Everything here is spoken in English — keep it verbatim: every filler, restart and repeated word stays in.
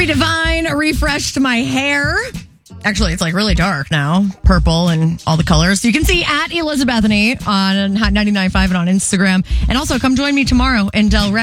Happy Divine refreshed my hair. Actually, it's like really dark now, purple and all the colors. You can see at Elizabethany on Hot ninety-nine point five and on Instagram. And also come join me tomorrow in Del Rey.